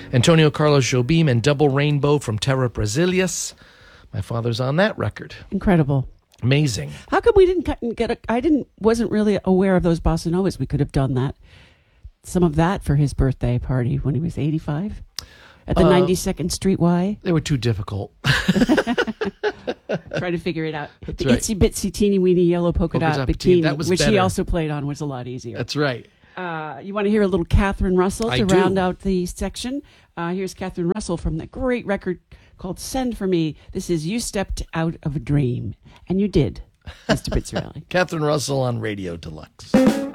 Antonio Carlos Jobim and Double Rainbow from Terra Brasilias. My father's on that record. Incredible. Amazing. How come we didn't get wasn't really aware of those bossa novas. We could have done that. Some of that for his birthday party when he was 85 at the 92nd Street Y. They were too difficult. Trying to figure it out. That's the right. itsy bitsy teeny weeny yellow polka dot bikini, that was which he better. also played on, was a lot easier. That's right. You want to hear a little Catherine Russell I to do. round out the section? Here's Catherine Russell from the great record called Send For Me. This is You Stepped Out of a Dream. And you did, Mr. Pizzarelli. Catherine Russell on Radio Deluxe.